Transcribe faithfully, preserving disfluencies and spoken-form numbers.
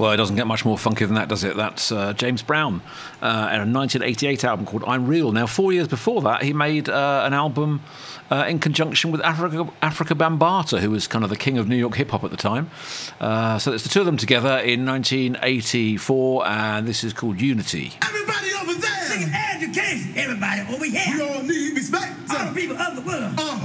Well, it doesn't get much more funky than that, does it? That's uh, James Brown uh, and a nineteen eighty-eight album called I'm Real. Now, four years before that, he made uh, an album uh, in conjunction with Africa, Africa Bambaataa, who was kind of the king of New York hip-hop at the time. Uh, so it's the two of them together in nineteen eighty-four, and this is called Unity. Everybody over there! Sing education. Everybody over here. We all need respect. All the people of the world. Uh.